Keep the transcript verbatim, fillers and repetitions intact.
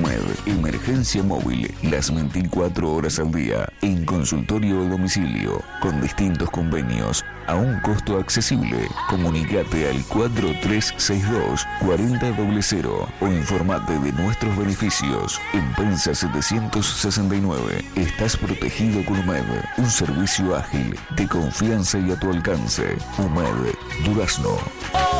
UMED, emergencia móvil, las veinticuatro horas al día, en consultorio o domicilio, con distintos convenios, a un costo accesible. Comunicate al cuatro tres seis dos, cuatro cero cero cero o informate de nuestros beneficios. En Pensa setecientos sesenta y nueve, estás protegido con UMED, un servicio ágil, de confianza y a tu alcance. UMED, Durazno.